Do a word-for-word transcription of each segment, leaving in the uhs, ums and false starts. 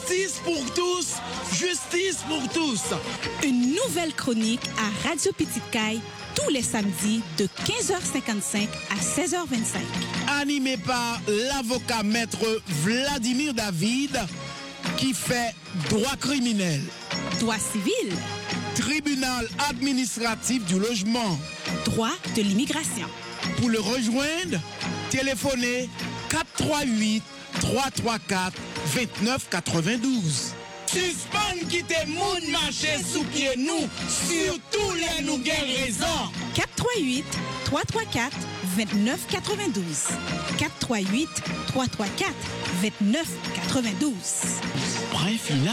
Justice pour tous, justice pour tous. Une nouvelle chronique à Radio Petite Caille tous les samedis de quinze heures cinquante-cinq à seize heures vingt-cinq. Animé par l'avocat maître Vladimir David qui fait droit criminel, droit civil, tribunal administratif du logement, droit de l'immigration. Pour le rejoindre, téléphonez quatre trois huit, trois trois quatre, deux neuf huit deux. Suspend qui te moun marcher sous pied nous, surtout les nous gain raison. quatre trois huit, trois trois quatre, deux neuf huit deux. quatre trois huit, trois trois quatre, deux neuf huit deux. Point final.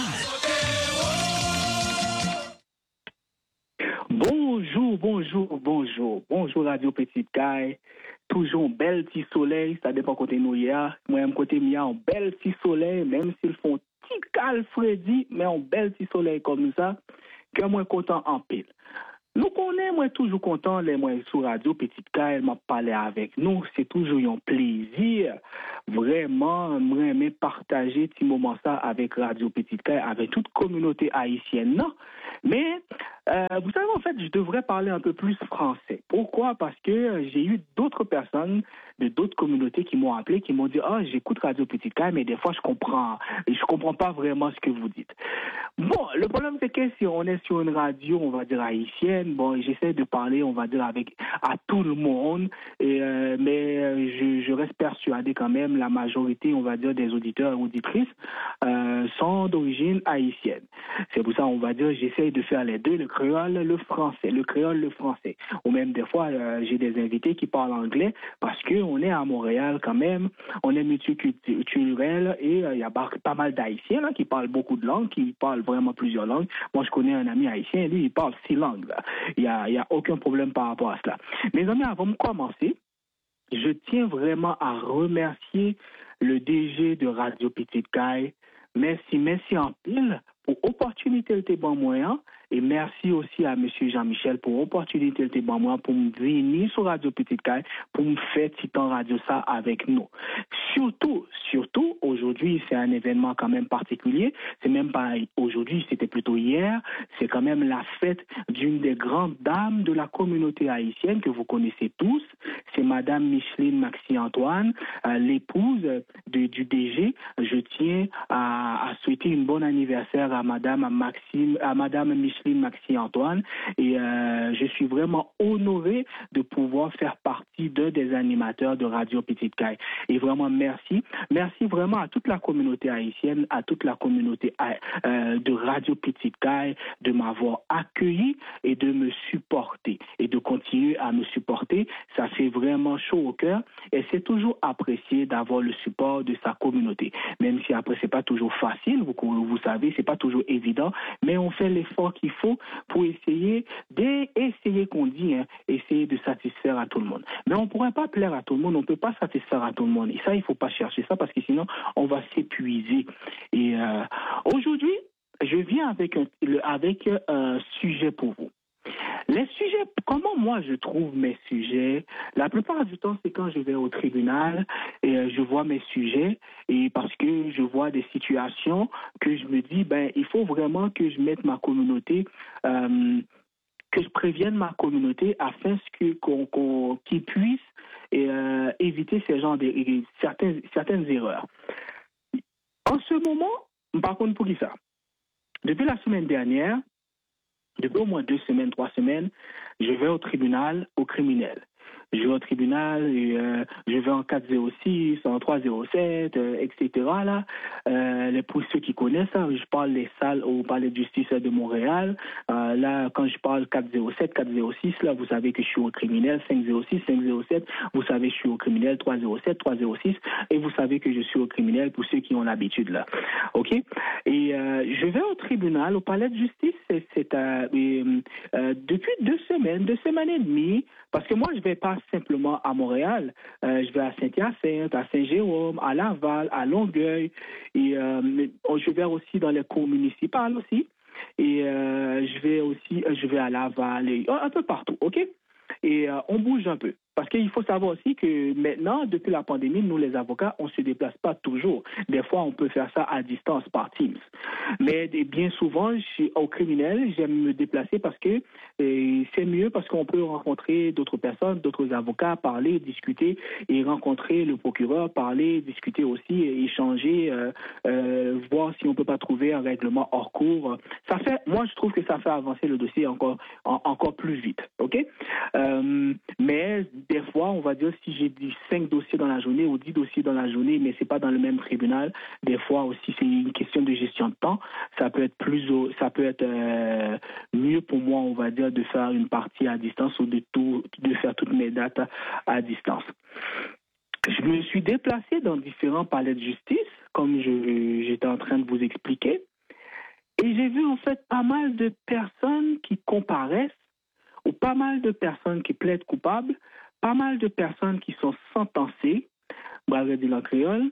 Bonjour, bonjour, bonjour. Bonjour Radio Petite Caille. Toujours un bel petit soleil, ça dépend côté nous hier. Moi, un côté mien, un bel petit soleil, même s'ils font petit cal Freddy, mais un bel petit soleil comme ça, que moi content en pile. Nous connaissons, moi toujours content, les moi sur Radio Petite Caille, m'a parlé avec nous, c'est toujours un plaisir, vraiment, moi aimer partager ce moment ça avec Radio Petite Caille, avec toute communauté haïtienne, non? Mais, euh, vous savez, en fait, je devrais parler un peu plus français. Pourquoi? Parce que j'ai eu d'autres personnes de d'autres communautés qui m'ont appelé, qui m'ont dit, ah, oh, j'écoute Radio Petite Caille, mais des fois, je comprends, je comprends pas vraiment ce que vous dites. Bon, le problème, c'est que si on est sur une radio, on va dire haïtienne, bon, j'essaie de parler, on va dire, avec, à tout le monde, et, euh, mais je, je reste persuadé quand même, la majorité, on va dire, des auditeurs et auditrices, euh, sont d'origine haïtienne. C'est pour ça, on va dire, j'essaie de faire les deux, le créole, le français, le créole, le français. Ou même des fois, euh, j'ai des invités qui parlent anglais parce que on est à Montréal quand même, on est multiculturel et il euh, y a pas mal d'Haïtiens là, qui parlent beaucoup de langues, qui parlent vraiment plusieurs langues. Moi, je connais un ami haïtien, lui, il parle six langues. Il y a, il y a aucun problème par rapport à cela. Mes amis, avant de commencer, je tiens vraiment à remercier le D G de Radio Petite Caille. Merci, merci en pile pour opportunité de bon moyen et merci aussi à M. Jean-Michel pour opportunité de bon moyen pour me venir sur Radio Petite Caille pour me faire Titan Radio ça avec nous. Surtout, surtout, aujourd'hui, c'est un événement quand même particulier. C'est même pas aujourd'hui, c'était plutôt hier. C'est quand même la fête d'une des grandes dames de la communauté haïtienne que vous connaissez tous. C'est Madame Micheline Maxi-Antoine, euh, l'épouse de, du D G. Je tiens à, à souhaiter une bonne anniversaire à Madame Maxime, à Madame Micheline Maxi-Antoine. Et euh, je suis vraiment honoré de pouvoir faire partie d'un des animateurs de Radio Petite Caille. Et vraiment, merci. Merci vraiment à toute la communauté haïtienne, à toute la communauté euh, de Radio Petite Caille de m'avoir accueilli et de me supporter et de continuer à me supporter. Ça fait vraiment chaud au cœur et c'est toujours apprécié d'avoir le support de sa communauté. Même si après, c'est pas toujours facile, vous, vous savez, c'est pas toujours évident, mais on fait l'effort qu'il faut pour essayer d'essayer qu'on dit, hein, essayer de satisfaire à tout le monde. Mais on pourrait pas plaire à tout le monde, on peut pas satisfaire à tout le monde. Et ça, il faut pas chercher ça parce que sinon, on va s'épuiser. Et euh, aujourd'hui, je viens avec un, avec un sujet pour vous. Les sujets, comment moi je trouve mes sujets, la plupart du temps c'est quand je vais au tribunal et euh, je vois mes sujets et parce que je vois des situations que je me dis, ben il faut vraiment que je mette ma communauté, euh, que je prévienne ma communauté afin que, qu'on, qu'on, qu'ils puissent et, euh, éviter ces genres de, certaines, certaines erreurs. En ce moment, par contre pour qui ça? Depuis la semaine dernière, depuis au moins deux semaines, trois semaines, je vais au tribunal, au criminel. Je vais au tribunal, et, euh, je vais en quatre zéro six, en trois zéro sept, euh, et cetera. Là, euh, pour ceux qui connaissent ça, je parle des salles au palais de justice de Montréal. Euh, là, quand je parle quatre zéro sept, quatre zéro six, là, vous savez que je suis au criminel. cinq zéro six, cinq zéro sept, vous savez que je suis au criminel. trois zéro sept, trois zéro six, et vous savez que je suis au criminel pour ceux qui ont l'habitude là. Ok. Et euh, je vais au tribunal, au palais de justice. C'est, c'est euh, euh, depuis deux semaines, deux semaines et demie, parce que moi je vais pas simplement à Montréal, euh, je vais à Saint-Hyacinthe, à Saint-Jérôme, à Laval, à Longueuil, et euh, je vais aussi dans les cours municipales aussi, et euh, je vais aussi, je vais à Laval, et un peu partout, ok? Et euh, on bouge un peu. Parce qu'il faut savoir aussi que maintenant, depuis la pandémie, nous les avocats, on ne se déplace pas toujours. Des fois, on peut faire ça à distance par Teams. Mais bien souvent, au criminel, j'aime me déplacer parce que euh, c'est mieux parce qu'on peut rencontrer d'autres personnes, d'autres avocats, parler, discuter et rencontrer le procureur, parler, discuter aussi, échanger, euh, euh, voir si on ne peut pas trouver un règlement hors cours. Ça fait, moi, je trouve que ça fait avancer le dossier encore, en, encore plus vite. Ok? Euh, mais des fois, on va dire si j'ai dit cinq dossiers dans la journée ou dix dossiers dans la journée, mais c'est pas dans le même tribunal. Des fois aussi, c'est une question de gestion de temps. Ça peut être plus, ça peut être euh, mieux pour moi, on va dire, de faire une partie à distance ou de tout, de faire toutes mes dates à, à distance. Je me suis déplacé dans différents palais de justice, comme je, j'étais en train de vous expliquer, et j'ai vu en fait pas mal de personnes qui comparaissent ou pas mal de personnes qui plaident coupables, pas mal de personnes qui sont sentencées, bravo de la créole.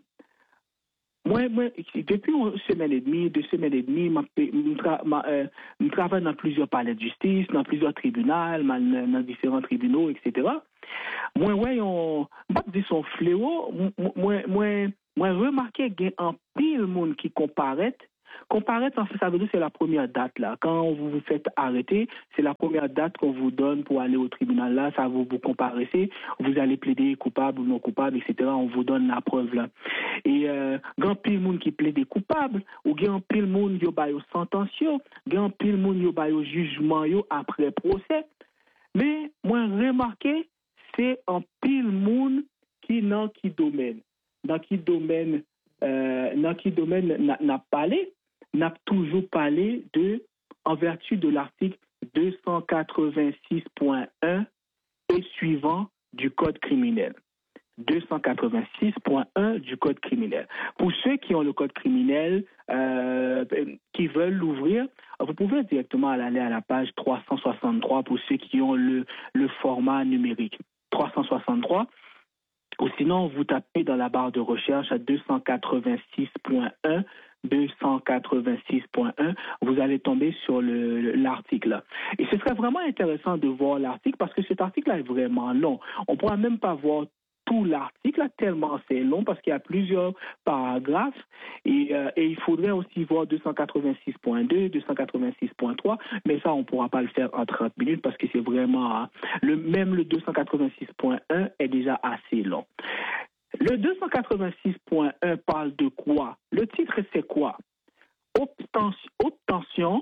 Moi, moi, depuis une semaine et demie, deux semaines et demie, je tra- euh, travaille dans plusieurs palais de justice, dans plusieurs tribunaux, dans différents tribunaux, et cetera. Moi, ouais, on, pas dit son fléau, moi, moi, moi, remarqué qu'il y a un pile monde qui comparaît. Comparaître, en fait, ça veut dire que c'est la première date, là. Quand vous vous faites arrêter, c'est la première date qu'on vous donne pour aller au tribunal, là. Ça vous, vous comparaissez, vous allez plaider coupable ou non coupable, et cetera. On vous donne la preuve, là. Et, euh, grand pile monde qui plaide coupable, ou grand pile monde yo ba yo sentention, grand pile monde yo ba yo jugement yo après procès. Mais, moi, remarqué, c'est un pile monde qui, dans qui domaine, dans qui domaine, euh, dans qui domaine n'a, n'a parlé, n'a toujours parlé de, en vertu de l'article deux cent quatre-vingt-six point un et suivant du Code criminel. deux cent quatre-vingt-six point un du Code criminel. Pour ceux qui ont le Code criminel, euh, qui veulent l'ouvrir, vous pouvez directement aller à la page trois cent soixante-trois pour ceux qui ont le, le format numérique. trois cent soixante-trois. Ou sinon, vous tapez dans la barre de recherche à deux cent quatre-vingt-six point un, deux cent quatre-vingt-six point un, vous allez tomber sur le, l'article. Et ce serait vraiment intéressant de voir l'article parce que cet article-là est vraiment long. On ne pourra même pas voir tout l'article, tellement c'est long parce qu'il y a plusieurs paragraphes et, euh, et il faudrait aussi voir deux cent quatre-vingt-six point deux, deux cent quatre-vingt-six point trois, mais ça on ne pourra pas le faire en trente minutes parce que c'est vraiment, le, même le deux cent quatre-vingt-six point un est déjà assez long. Le deux cent quatre-vingt-six point un parle de quoi? Le titre c'est quoi? Obtention, obtention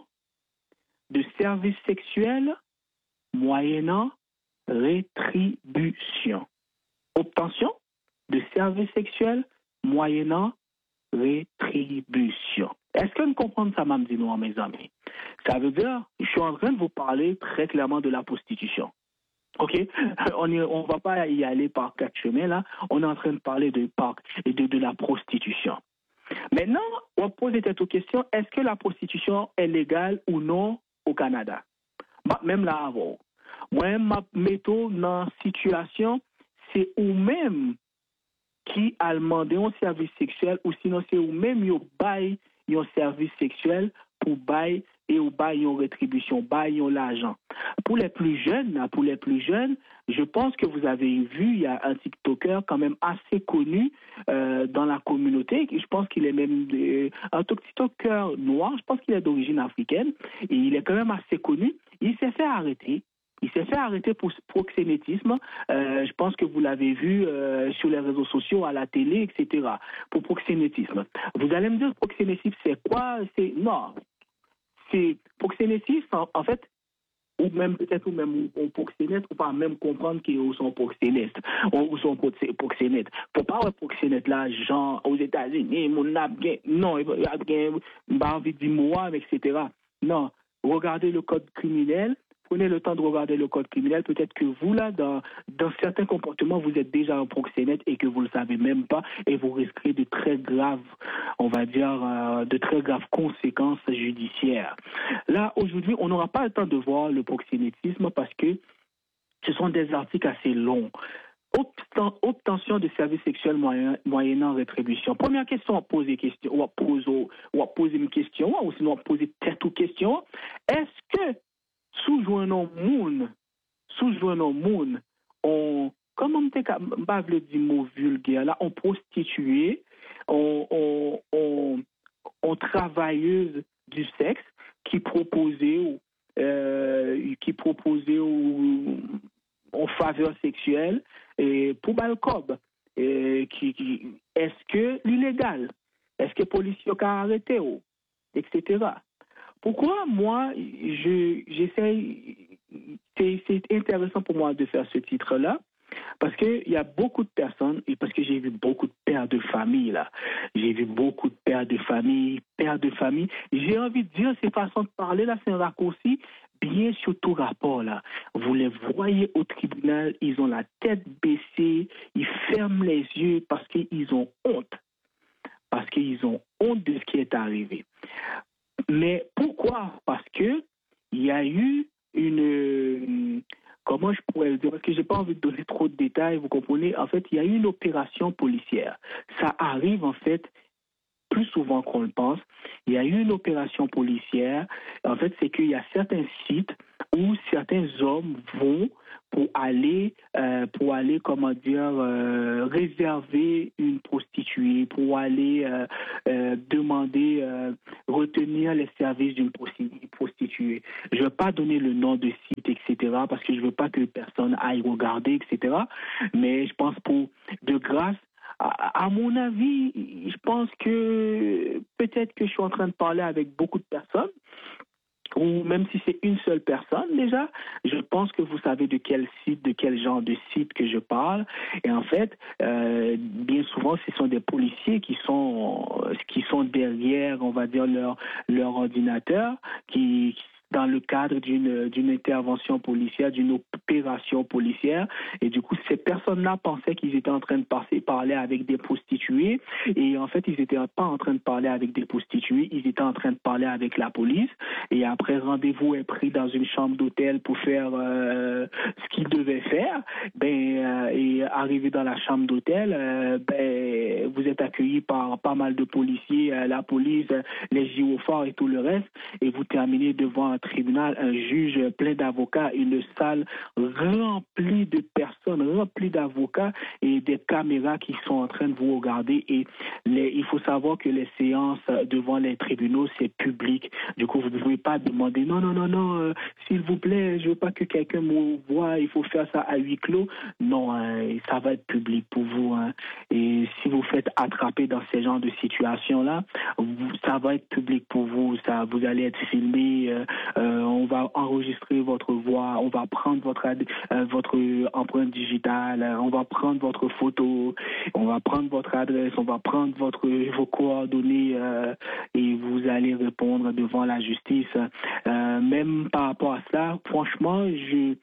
de services sexuels moyennant rétribution. Obtention de services sexuels moyennant rétribution. Est-ce que vous comprenez ça, Mamdino, mes amis? Ça veut dire, je suis en train de vous parler très clairement de la prostitution. OK? On ne on va pas y aller par quatre chemins, là. On est en train de parler de, de, de, de la prostitution. Maintenant, on pose cette question, est-ce que la prostitution est légale ou non au Canada? Bah, même là, avant. Moi, ma méthode dans la situation, c'est ou-même qui a demandé un service sexuel ou sinon c'est ou-même qui bail un service sexuel pour bail et ou bail une rétribution, bail l'argent. Pour les plus jeunes, pour les plus jeunes, je pense que vous avez vu, il y a un TikToker quand même assez connu euh, dans la communauté. Je pense qu'il est même euh, un TikToker noir, je pense qu'il est d'origine africaine et il est quand même assez connu. Il s'est fait arrêter. Il s'est fait arrêter pour proxénétisme. Euh, je pense que vous l'avez vu euh, sur les réseaux sociaux, à la télé, et cetera. Pour proxénétisme. Vous allez me dire, proxénétisme, c'est quoi? C'est non. C'est proxénétisme, en, en fait, ou même peut-être ou même on proxénète, ou pas même comprendre qu'ils sont proxénètes, ou sont proxénètes. Faut pas avoir proxénète là, genre aux États-Unis, mon nabguin, non, il y a pas envie de dire moi, et cetera. Non, regardez le code criminel. Prenez le temps de regarder le code criminel. Peut-être que vous, là, dans, dans certains comportements, vous êtes déjà un proxénète et que vous ne le savez même pas et vous risquez de très graves, on va dire, euh, de très graves conséquences judiciaires. Là, aujourd'hui, on n'aura pas le temps de voir le proxénétisme parce que ce sont des articles assez longs. Obtention de services sexuels moyen, moyennant rétribution. Première question, on va poser question, on va poser, on va poser une question, ou sinon on va poser peut-être une question. Est-ce que sous-joignant moun, sous-joignant moun, on, comment on peut le dire mot vulgaire là, on prostituée, on, on, on, on travailleuse du sexe qui proposait, euh, qui proposait ou en faveur sexuelle et pour balcob. Et qui, qui, est-ce que l'illégal? Est-ce que les policiers ont arrêté? et cetera. Pourquoi moi, je, j'essaie, c'est, c'est intéressant pour moi de faire ce titre-là, parce qu'il y a beaucoup de personnes, et parce que j'ai vu beaucoup de pères de famille, là. J'ai vu beaucoup de pères de famille, pères de famille. J'ai envie de dire, ces façons de parler, là, c'est un raccourci, bien sur tout rapport, là. Vous les voyez au tribunal, ils ont la tête baissée, ils ferment les yeux parce qu'ils ont honte. Parce qu'ils ont honte de ce qui est arrivé. Mais pourquoi? Parce que il y a eu une... Comment je pourrais le dire? Parce que je n'ai pas envie de donner trop de détails, vous comprenez? En fait, il y a eu une opération policière. Ça arrive, en fait, plus souvent qu'on le pense. Il y a eu une opération policière. En fait, c'est qu'il y a certains sites où certains hommes vont pour aller, euh, pour aller, comment dire, euh, réserver une prostituée, pour aller euh, euh, demander, euh, retenir les services d'une prostituée. Je ne veux pas donner le nom de site, et cetera, parce que je ne veux pas que personne aille regarder, et cetera. Mais je pense pour, de grâce, à, à mon avis, je pense que peut-être que je suis en train de parler avec beaucoup de personnes, ou même si c'est une seule personne déjà, je pense que vous savez de quel site, de quel genre de site que je parle. Et en fait, euh, bien souvent, ce sont des policiers qui sont qui sont derrière, on va dire, leur, leur ordinateur, qui dans le cadre d'une, d'une intervention policière, d'une opération policière. Et du coup, ces personnes-là pensaient qu'ils étaient en train de passer, parler avec des prostituées. Et en fait, ils n'étaient pas en train de parler avec des prostituées, ils étaient en train de parler avec la police. Et après, rendez-vous est pris dans une chambre d'hôtel pour faire euh, ce qu'ils devaient faire. Ben, euh, et arrivé dans la chambre d'hôtel, euh, ben, vous êtes accueillis par pas mal de policiers, euh, la police, les gyrophares et tout le reste. Et vous terminez devant un tribunal, un juge plein d'avocats, une salle remplie de personnes, remplie d'avocats et des caméras qui sont en train de vous regarder. Et les, il faut savoir que les séances devant les tribunaux, c'est public. Du coup, vous ne pouvez pas demander non, non, non, non, euh, s'il vous plaît, je ne veux pas que quelqu'un me voie, il faut faire ça à huis clos. Non, hein, ça va être public pour vous. Hein. Et si vous faites attraper dans ces genres de situations-là, vous, ça va être public pour vous. Ça, vous allez être filmé. Euh, euh, on va enregistrer votre voix. On va prendre votre euh, votre empreinte digitale. On va prendre votre photo. On va prendre votre adresse. On va prendre votre vos coordonnées euh, et vous allez répondre devant la justice. Euh, même par rapport à cela, franchement, je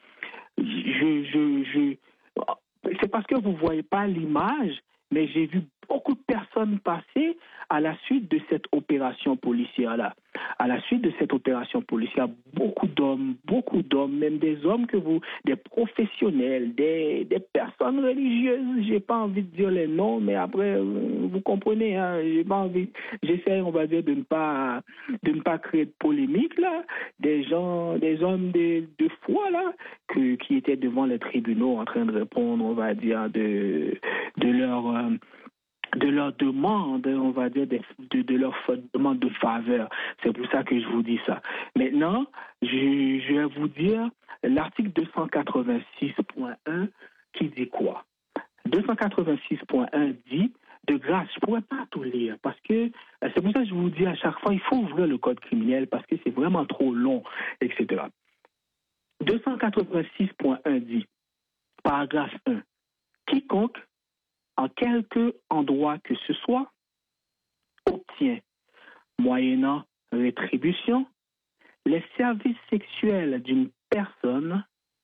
je je, je c'est parce que vous voyez pas l'image, mais j'ai vu beaucoup de personnes passer à la suite de cette opération policière-là. À la suite de cette opération policière, beaucoup d'hommes, beaucoup d'hommes, même des hommes que vous, des professionnels, des, des personnes religieuses, j'ai pas envie de dire les noms, mais après, vous comprenez, hein, j'ai pas envie, j'essaie, on va dire, de ne pas, de ne pas créer de polémique, là, des gens, des hommes de, de foi, là, que, qui étaient devant les tribunaux en train de répondre, on va dire, de, de leur, euh, de leur demande, on va dire, de, de, de leur demande de faveur. C'est pour ça que je vous dis ça. Maintenant, je, je vais vous dire l'article deux cent quatre-vingt-six point un qui dit quoi? deux cent quatre-vingt-six point un dit, de grâce, je ne pourrais pas tout lire, parce que c'est pour ça que je vous dis à chaque fois, il faut ouvrir le code criminel, parce que c'est vraiment trop long, et cetera. deux cent quatre-vingt-six point un dit, paragraphe un, quiconque en quelque endroit que ce soit, obtient, moyennant rétribution, les services sexuels d'une personne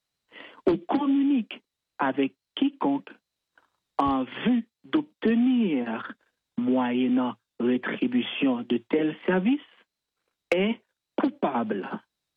ou communique avec quiconque en vue d'obtenir, moyennant rétribution de tels services, est coupable,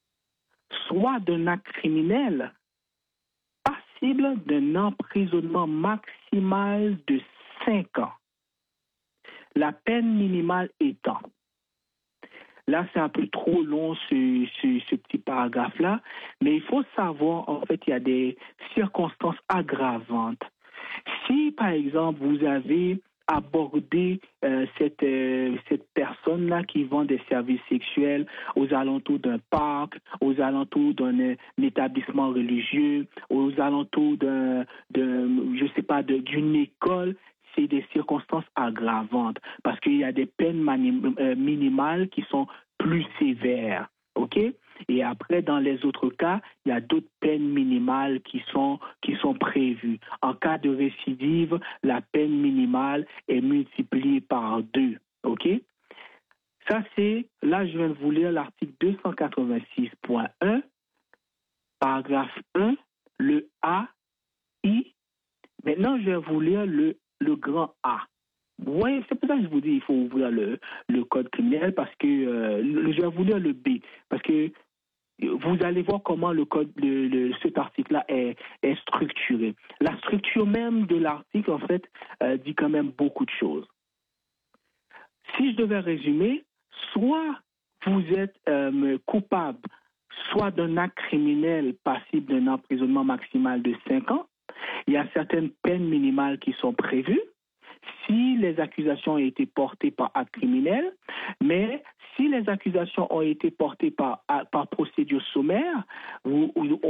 soit d'un acte criminel, passible d'un emprisonnement maximal de cinq ans. La peine minimale étant là, c'est un peu trop long, ce, ce, ce petit paragraphe-là. Mais il faut savoir, en fait, il y a des circonstances aggravantes. Si, par exemple, vous avez abordé euh, cette, euh, cette personne-là qui vend des services sexuels aux alentours d'un parc, aux alentours d'un euh, établissement religieux, aux alentours d'un, d'un je sais pas, de, d'une école, c'est des circonstances aggravantes parce qu'il y a des peines mani- euh, minimales qui sont plus sévères. OK? Et après, dans les autres cas, il y a d'autres peines minimales qui sont, qui sont prévues. En cas de récidive, la peine minimale est multipliée par deux. OK? Ça, c'est, là, je viens de vous lire l'article deux cent quatre-vingt-six point un, paragraphe un, le A, I. Maintenant, je vais vous lire le, le grand A. Oui, c'est pour ça que je vous dis qu'il faut ouvrir le, le code criminel parce que euh, le, je vais vous lire le B parce que vous allez voir comment le code, le, le, cet article-là est, est structuré. La structure même de l'article, en fait, euh, dit quand même beaucoup de choses. Si je devais résumer, soit vous êtes euh, coupable, soit d'un acte criminel passible d'un emprisonnement maximal de cinq ans, il y a certaines peines minimales qui sont prévues. Si les accusations ont été portées par acte criminel, mais si les accusations ont été portées par, par procédure sommaire, vous,